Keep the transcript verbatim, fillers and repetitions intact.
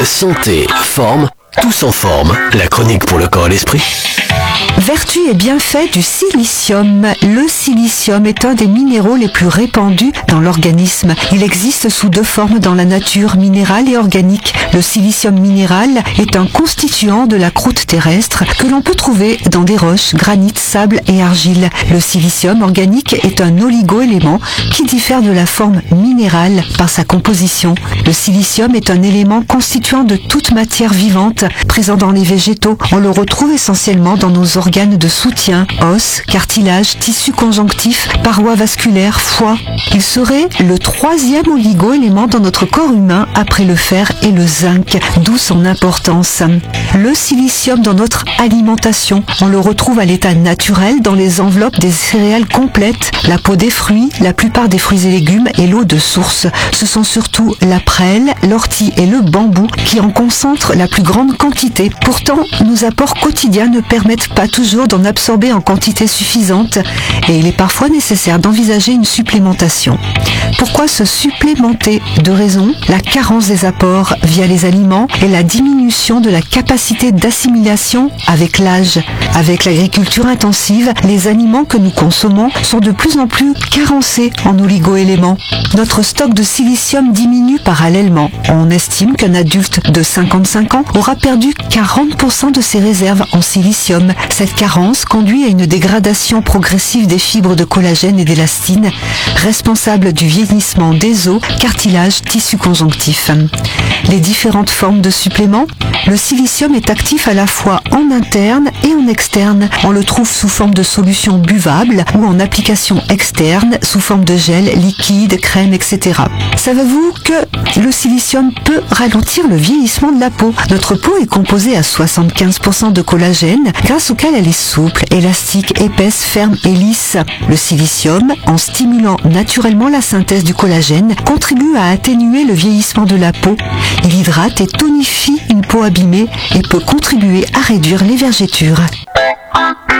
Santé, forme, tous en forme. La chronique pour le corps et l'esprit. Vertu et bienfaits du silicium. Le silicium est un des minéraux les plus répandus dans l'organisme. Il existe sous deux formes dans la nature, minérale et organique. Le silicium minéral est un constituant de la croûte terrestre que l'on peut trouver dans des roches, granit, sable et argile. Le silicium organique est un oligo-élément qui diffère de la forme minérale par sa composition. Le silicium est un élément constituant de toute matière vivante présent dans les végétaux. On le retrouve essentiellement dans nos organes de soutien, os, cartilage, tissu conjonctif, parois vasculaires, foie. Il serait le troisième oligo-élément dans notre corps humain après le fer et le zinc, d'où son importance. Le silicium dans notre alimentation, on le retrouve à l'état naturel dans les enveloppes des céréales complètes, la peau des fruits, la plupart des fruits et légumes et l'eau de source. Ce sont surtout la prêle, l'ortie et le bambou qui en concentrent la plus grande quantité. Pourtant, nos apports quotidiens ne permettent pas toujours d'en absorber en quantité suffisante et il est parfois nécessaire d'envisager une supplémentation. Pourquoi se supplémenter? Deux raisons: la carence des apports via les aliments et la diminution de la capacité d'assimilation avec l'âge. Avec l'agriculture intensive, les aliments que nous consommons sont de plus en plus carencés en oligo-éléments. Notre stock de silicium diminue parallèlement. On estime qu'un adulte de cinquante-cinq ans aura perdu quarante pour cent de ses réserves en silicium. Cette carence conduit à une dégradation progressive des fibres de collagène et d'élastine, responsable du vieillissement des os, cartilage, tissu conjonctif. Les différentes formes de suppléments. Le silicium est actif à la fois en interne et en externe. On le trouve sous forme de solution buvable ou en application externe sous forme de gel, liquide, crème, et cetera. Savez-vous que le silicium peut ralentir le vieillissement de la peau? Notre peau est composée à soixante-quinze pour cent de collagène, grâce auquel elle est souple, élastique, épaisse, ferme et lisse. Le silicium, en stimulant naturellement la synthèse du collagène, contribue à atténuer le vieillissement de la peau. Il hydrate et tonifie une peau abîmée et peut contribuer à réduire les vergetures.